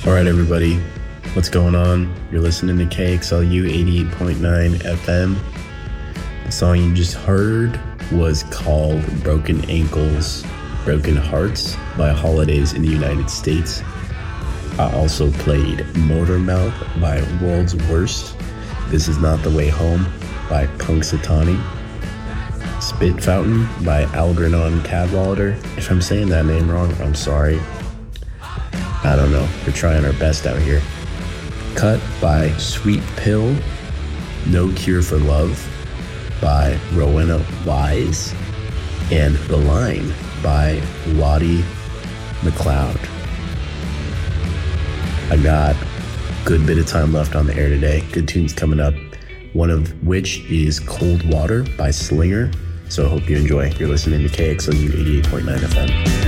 All right, everybody, what's going on? You're listening to KXLU 88.9 FM. The song you just heard was called Broken Ankles, Broken Hearts by Holidays in the United States. I also played Motormouth by World's Worst. This Is Not the Way Home by Punxsutawney. Spit Fountain by Algernon Cadwallader. If I'm saying that name wrong, I'm sorry. I don't know. We're trying our best out here. Cut by Sweet Pill. No Cure for Love by Rowena Wise. And The Line by Lottie McLeod. I got a good bit of time left on the air today. Good tunes coming up. One of which is Cold Water by Slinger. So I hope you enjoy. You're listening to KXLU 88.9 FM.